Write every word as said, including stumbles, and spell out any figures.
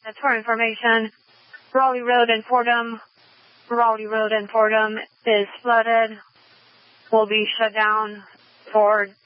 That's for information. Raleigh Road in Fordham. Raleigh Road in Fordham is flooded. Will be shut down for